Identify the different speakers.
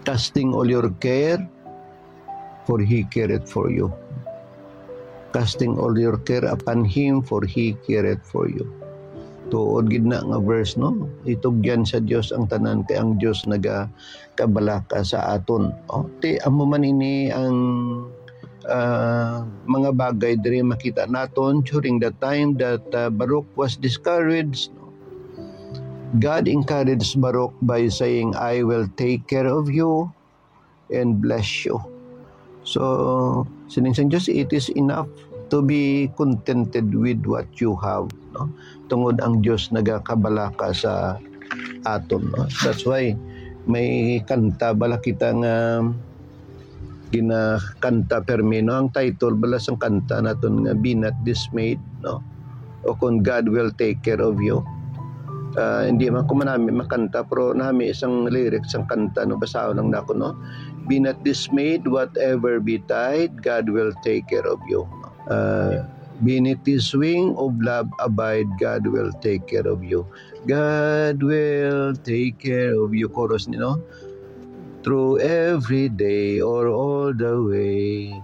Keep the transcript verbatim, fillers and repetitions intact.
Speaker 1: Casting all your care, for He careth for you. Casting all your care upon Him, for He careth for you. Tuod gid na nga verse, no? Itugyan sa Dios ang tanan, kay ang Dios naga kabalaka sa aton. O, ti amo man ini ang uh, mga bagay diri makita naton during the time that uh, Baruch was discouraged. No? God encouraged Baruch by saying, I will take care of you and bless you. So, sining sa Diyos, it is enough to be contented with what you have. No? Tungod ang Diyos nagakabalaka sa aton. No? That's why may kanta bala kita nga ginakanta permino. Ang title bala sang kanta naton nga Be Not Dismayed. No? O kung God will take care of you. Uh, hindi man ko manami makanta, pero nami isang lyrics ang kanta, no? Basaon lang nako, no? Be not dismayed, whatever betide, God will take care of you. Uh, Beneath His wing of love abide, God will take care of you. God will take care of you. Chorus, you know? Through every day or all the way,